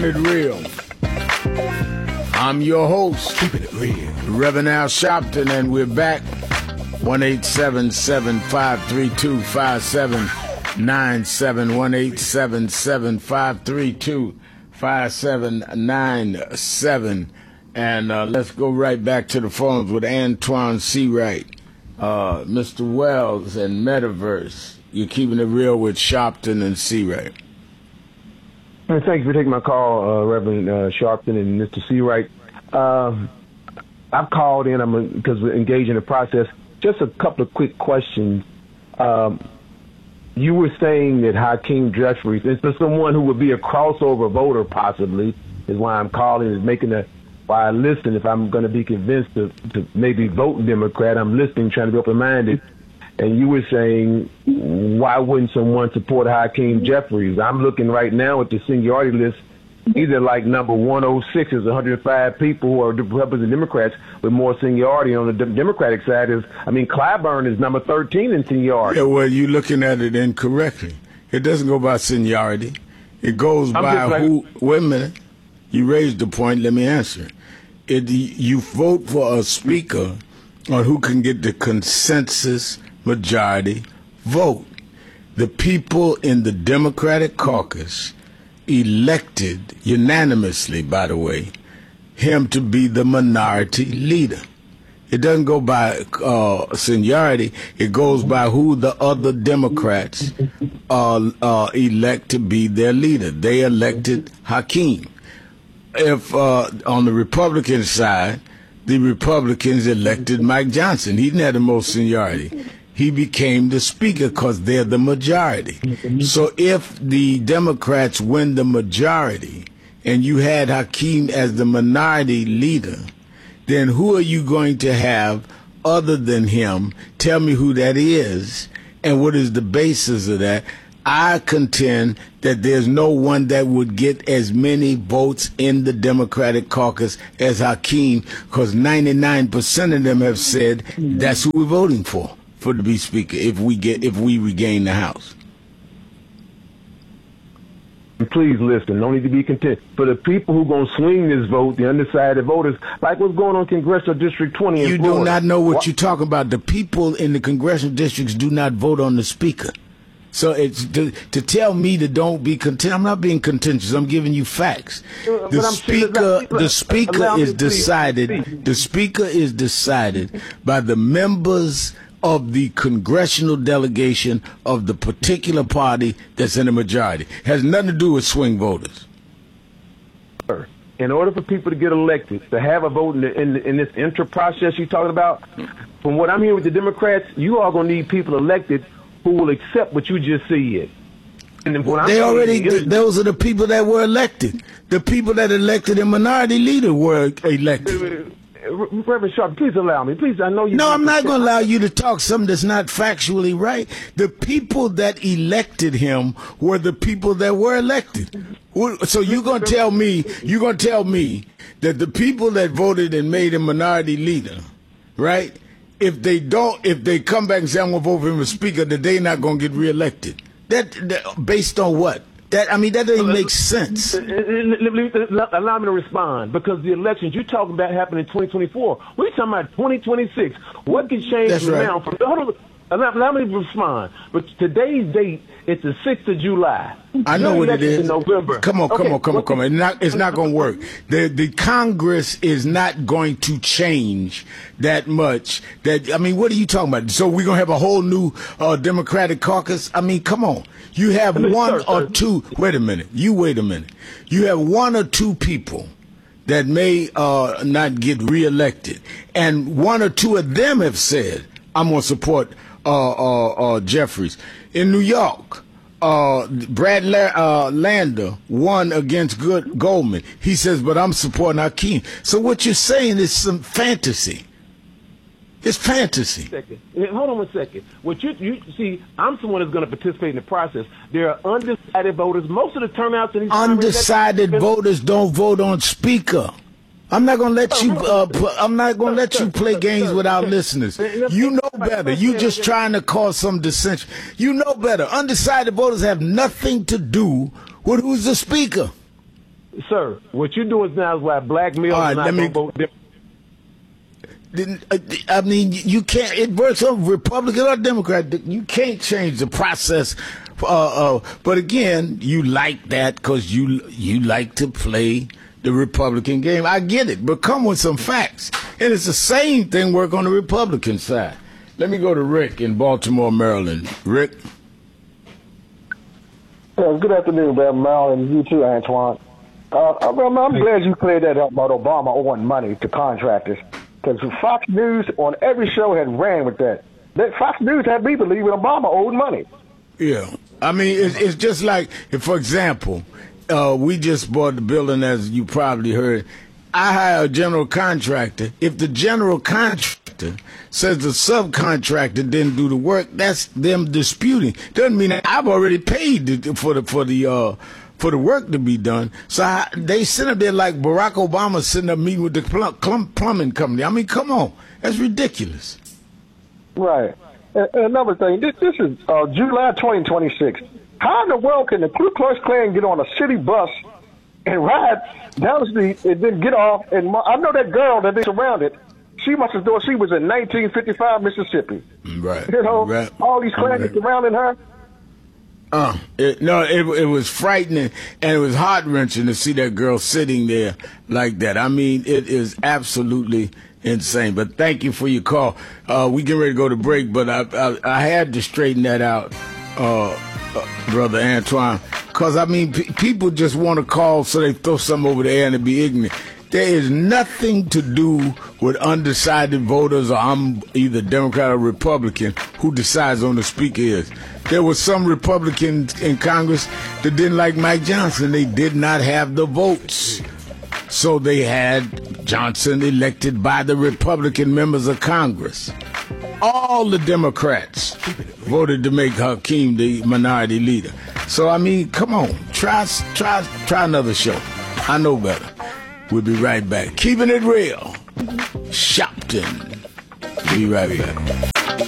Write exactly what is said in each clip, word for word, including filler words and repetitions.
Keep it real. I'm your host, Keeping it real, Reverend Al Sharpton, and we're back. one eight seven seven, five three two, five seven nine seven, one eight seven seven, five three two, five seven nine seven. And uh, let's go right back to the phones with Antoine Seawright, uh, Mister Wells, and Metaverse. You're keeping it real with Sharpton and Seawright. Thank you for taking my call, uh, Reverend uh, Sharpton and Mister Seawright. Uh, I've called in I'm because we're engaged in the process. Just a couple of quick questions. Um, you were saying that Hakeem Jeffries is someone who would be a crossover voter, possibly, is why I'm calling, is making a, why I listen. If I'm going to be convinced to, to maybe vote Democrat, I'm listening, trying to be open-minded. And you were saying, why wouldn't someone support Hakeem Jeffries? I'm looking right now at the seniority list. Either like number one oh six is one hundred five people who are Republican Democrats with more seniority. On the de- Democratic side is, I mean, Clyburn is number thirteen in seniority. Yeah, well, you're looking at it incorrectly. It doesn't go by seniority. It goes I'm by like, who. Wait a minute. You raised the point. Let me answer. It. You vote for a speaker on who can get the consensus majority vote. The people in the Democratic caucus elected unanimously, by the way, him to be the minority leader. It doesn't go by uh, seniority. It goes by who the other Democrats uh, uh, elect to be their leader. They elected Hakeem. If uh, on the Republican side, the Republicans elected Mike Johnson. He didn't have the most seniority. He became the speaker because they're the majority. So if the Democrats win the majority and you had Hakeem as the minority leader, then who are you going to have other than him? Tell me who that is and what is the basis of that. I contend that there's no one that would get as many votes in the Democratic caucus as Hakeem, because ninety-nine percent of them have said that's who we're voting for. For to be speaker, if we get if we regain the House. Please listen. No need to be content. For the people who going to swing this vote, the undecided voters, like what's going on in Congressional District twenty in You Florida. do not know what, what you're talking about. The people in the congressional districts do not vote on the speaker. So it's to, to tell me to don't be content. I'm not being contentious. I'm giving you facts. Uh, The but speaker, I'm- the speaker allow me is to please, decided. please. The speaker is decided by the members of the congressional delegation of the particular party that's in the majority. Has nothing to do with swing voters. In order for people to get elected, to have a vote in, the, in, the, in this inter process you're talking about, from what I'm hearing with the Democrats, you are going to need people elected who will accept what you just said. And then what I'm They saying already, is- those are the people that were elected. The people that elected a minority leader were elected. Reverend Sharp, please allow me. Please, I know you. No, I'm not going to allow you to talk something that's not factually right. The people that elected him were the people that were elected. So you're going to tell me, you're going to tell me that the people that voted and made him minority leader, right? If they don't, if they come back and say, I'm going to vote for him as speaker, that they're not going to get reelected. That, that based on what? That I mean, that doesn't make sense. Allow me to respond, because the elections you're talking about happen in twenty twenty-four. We're talking about twenty twenty-six. What can change That's from right. now? From, hold on, allow, allow me to respond. But today's date is the sixth of July. I know Your what it election's is. in November. Come on, come Okay, on, come on, what- come on. It's not, it's not going to work. The the Congress is not going to change that much. That I mean, what are you talking about? So we're going to have a whole new uh, Democratic caucus? I mean, come on. You have Let me one start, or sir. two. Wait a minute. You wait a minute. You have one or two people that may uh, not get reelected, and one or two of them have said, "I'm going to support uh, uh, uh, Jeffries." In New York, uh, Brad La- uh, Lander won against Good Goldman. He says, "But I'm supporting Hakeem." So what you're saying is some fantasy. It's fantasy. Second. Hold on one second. What you you see, I'm someone that's going to participate in the process. There are undecided voters. Most of the turnouts in these Undecided voters don't vote on speaker. I'm not gonna let you. Uh, pl- I'm not gonna let you play games with our listeners. You know better. You just trying to cause some dissension. You know better. Undecided voters have nothing to do with who's the speaker. Sir, what you're doing now is like blackmail. All right, let me. Vote. I mean, you can't. It works on Republican or Democrat. You can't change the process. Uh, uh, but again, you like that because you you like to play the Republican game. I get it, but come with some facts. And it's the same thing work on the Republican side. Let me go to Rick in Baltimore, Maryland. Rick. Uh, good afternoon, man, Maryland. You too, Antoine. Uh, I'm, I'm glad you cleared that up about Obama owing money to contractors. Because Fox News on every show had ran with that. That Fox News had me believing Obama owed money. Yeah. I mean, it's, it's just like, if, for example, uh, we just bought the building, as you probably heard. I hire a general contractor. If the general contractor says the subcontractor didn't do the work, that's them disputing. Doesn't mean that I've already paid for the for the uh, for the work to be done. So I, they sit up there like Barack Obama sitting up meeting with the plum, plum, plumbing company. I mean, come on, that's ridiculous. Right. And another thing, this, this is uh, July twenty twenty-six. How in the world can the Ku Klux Klan get on a city bus and ride down the street and then get off? And I know that girl that they surrounded, she must have thought she was in nineteen fifty-five Mississippi. Right. You know, right. all these Klans right. surrounding her. Uh, it, no, it, it was frightening, and it was heart-wrenching to see that girl sitting there like that. I mean, it is absolutely insane. But thank you for your call. Uh, we get ready to go to break, but I, I, I had to straighten that out, uh, uh, Brother Antoine, because, I mean, p- people just want to call so they throw something over the air and be ignorant. There is nothing to do with undecided voters, or I'm either Democrat or Republican, who decides on the speaker is. There was some Republicans in Congress that didn't like Mike Johnson. They did not have the votes. So they had Johnson elected by the Republican members of Congress. All the Democrats voted to make Hakeem the minority leader. So, I mean, come on, try, try, try another show. I know better. We'll be right back. Keeping it real. Shopton. Be right back.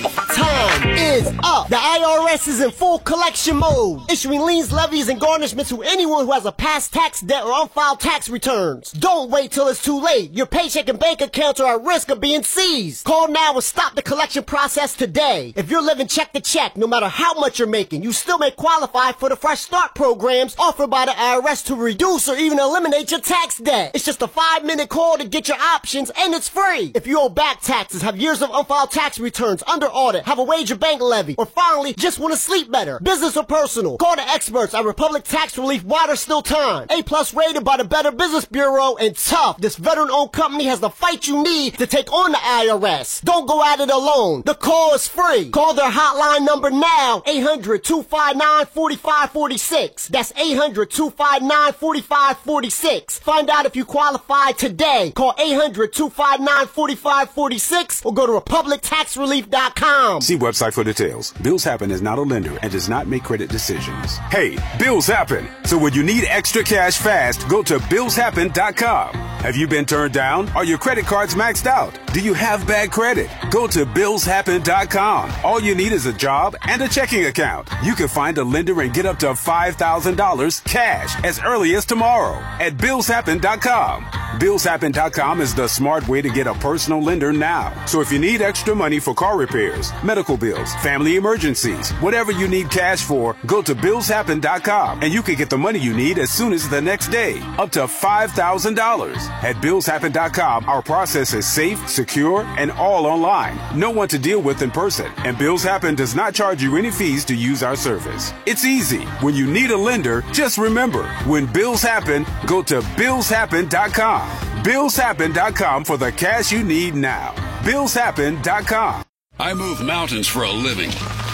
Time is up. The I R S is in full collection mode, issuing liens, levies, and garnishments to anyone who has a past tax debt or unfiled tax returns. Don't wait till it's too late. Your paycheck and bank accounts are at risk of being seized. Call now and stop the collection process today. If you're living check to check, no matter how much you're making, you still may qualify for the Fresh Start programs offered by the I R S to reduce or even eliminate your tax debt. It's just a five-minute call to get your options, and it's free. If you owe back taxes, have years of unfiled tax returns under audit, have a wage or bank levy, or finally just want to sleep better, business or personal, call the experts at Republic Tax Relief while there's still time. A plus rated by the Better Business Bureau, and tough. This veteran-owned company has the fight you need to take on the I R S. Don't go at it alone. The call is free. Call their hotline number now, eight hundred, two five nine, four five four six. That's eight hundred, two five nine, four five four six. Find out if you qualify today. Call eight hundred, two five nine, four five four six or go to republic tax relief dot com. See website for details. Bills Happen is not a lender and does not make credit decisions. Hey, bills happen. So when you need extra cash fast, go to bills happen dot com. Have you been turned down? Are your credit cards maxed out? Do you have bad credit? Go to bills happen dot com. All you need is a job and a checking account. You can find a lender and get up to five thousand dollars cash as early as tomorrow at bills happen dot com. bills happen dot com is the smart way to get a personal lender now. So if you need extra money for car repairs, medical bills, family emergencies, whatever you need cash for, go to bills happen dot com and you can get the money you need as soon as the next day, up to five thousand dollars. At bills happen dot com, our process is safe, secure, and all online. No one to deal with in person, and Bills Happen does not charge you any fees to use our service. It's easy. When you need a lender, just remember, when bills happen, go to bills happen dot com. bills happen dot com for the cash you need now. bills happen dot com. I move mountains for a living.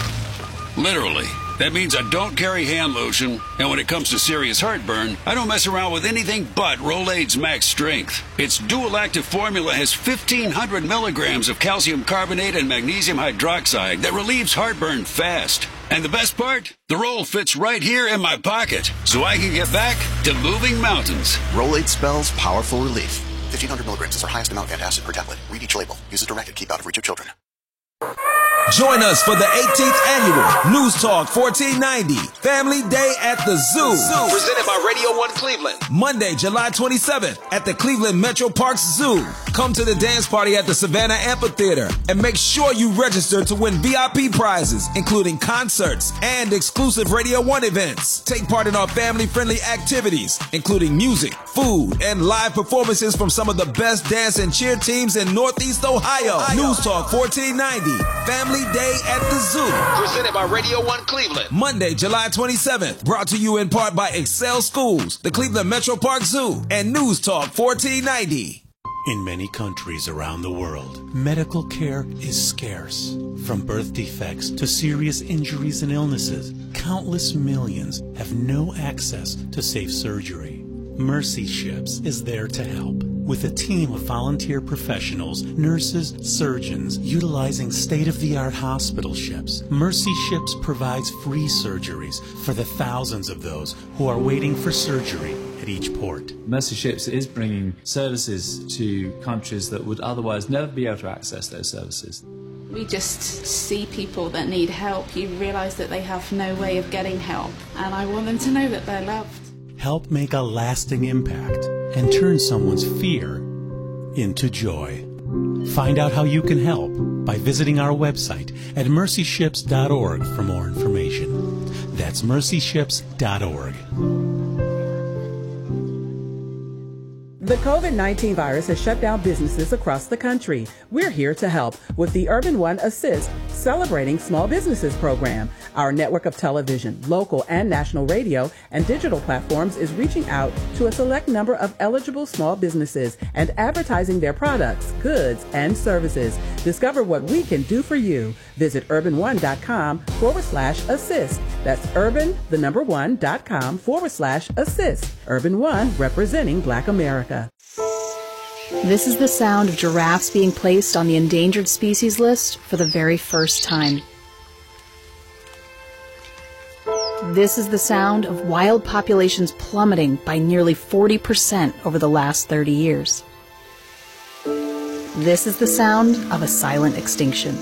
Literally. That means I don't carry hand lotion, and when it comes to serious heartburn, I don't mess around with anything but Rolaids Max Strength. Its dual-active formula has fifteen hundred milligrams of calcium carbonate and magnesium hydroxide that relieves heartburn fast. And the best part? The roll fits right here in my pocket, so I can get back to moving mountains. Rolaids spells powerful relief. fifteen hundred milligrams is our highest amount of antacid per tablet. Read each label. Use as directed. Keep out of reach of children. Join us for the eighteenth annual News Talk fourteen ninety Family Day at the Zoo. Presented by Radio one Cleveland. Monday, July twenty-seventh at the Cleveland Metro Parks Zoo. Come to the dance party at the Savannah Amphitheater and make sure you register to win V I P prizes, including concerts and exclusive Radio one events. Take part in our family-friendly activities, including music, food, and live performances from some of the best dance and cheer teams in Northeast Ohio. Ohio. News Talk fourteen ninety Family Day at the Zoo. Presented by Radio one Cleveland. Monday, July twenty-seventh. Brought to you in part by Excel Schools, the Cleveland Metro Park Zoo, and News Talk fourteen ninety. In many countries around the world, medical care is scarce. From birth defects to serious injuries and illnesses, countless millions have no access to safe surgery. Mercy Ships is there to help. With a team of volunteer professionals, nurses, surgeons, utilizing state-of-the-art hospital ships, Mercy Ships provides free surgeries for the thousands of those who are waiting for surgery at each port. Mercy Ships is bringing services to countries that would otherwise never be able to access those services. We just see people that need help. You realise that they have no way of getting help, and I want them to know that they're loved. Help make a lasting impact and turn someone's fear into joy. Find out how you can help by visiting our website at mercy ships dot org for more information. That's mercy ships dot org. The COVID nineteen virus has shut down businesses across the country. We're here to help with the Urban One Assist Celebrating Small Businesses program. Our network of television, local and national radio, and digital platforms is reaching out to a select number of eligible small businesses and advertising their products, goods, and services. Discover what we can do for you. Visit urban one dot com forward slash assist. That's urban, the number one, dot com forward slash assist. Urban One, representing Black America. This is the sound of giraffes being placed on the endangered species list for the very first time. This is the sound of wild populations plummeting by nearly forty percent over the last thirty years. This is the sound of a silent extinction.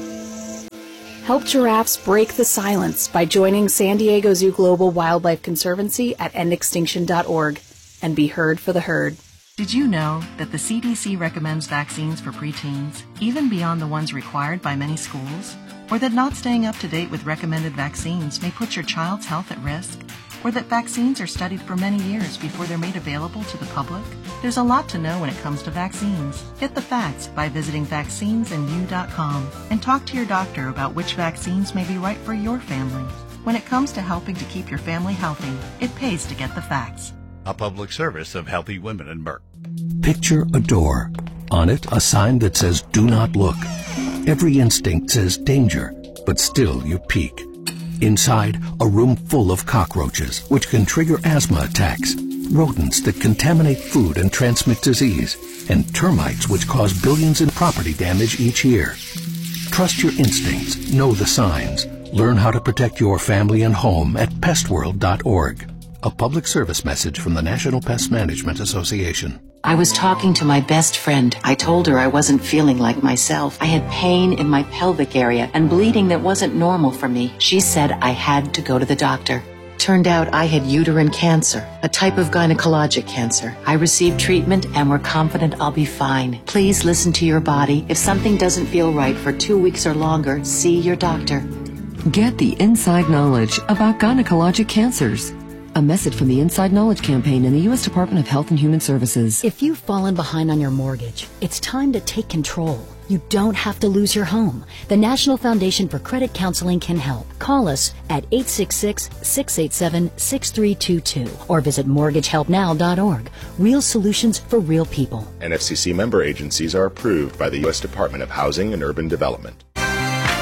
Help giraffes break the silence by joining San Diego Zoo Global Wildlife Conservancy at end extinction dot org and be heard for the herd. Did you know that the C D C recommends vaccines for preteens, even beyond the ones required by many schools? Or that not staying up to date with recommended vaccines may put your child's health at risk? Or that vaccines are studied for many years before they're made available to the public? There's a lot to know when it comes to vaccines. Get the facts by visiting vaccines and you dot com and talk to your doctor about which vaccines may be right for your family. When it comes to helping to keep your family healthy, it pays to get the facts. A public service of Healthy Women and Merck. Picture a door. On it, a sign that says, "Do not look." Every instinct says danger, but still you peek. Inside, a room full of cockroaches, which can trigger asthma attacks, rodents that contaminate food and transmit disease, and termites which cause billions in property damage each year. Trust your instincts, know the signs. Learn how to protect your family and home at pest world dot org. A public service message from the National Pest Management Association. I was talking to my best friend. I told her I wasn't feeling like myself. I had pain in my pelvic area and bleeding that wasn't normal for me. She said I had to go to the doctor. Turned out I had uterine cancer, a type of gynecologic cancer. I received treatment and we're confident I'll be fine. Please listen to your body. If something doesn't feel right for two weeks or longer, see your doctor. Get the inside knowledge about gynecologic cancers. A message from the Inside Knowledge Campaign and the U S Department of Health and Human Services. If you've fallen behind on your mortgage, it's time to take control. You don't have to lose your home. The National Foundation for Credit Counseling can help. Call us at eight six six, six eight seven, six three two two or visit mortgage help now dot org. Real solutions for real people. N F C C member agencies are approved by the U S Department of Housing and Urban Development.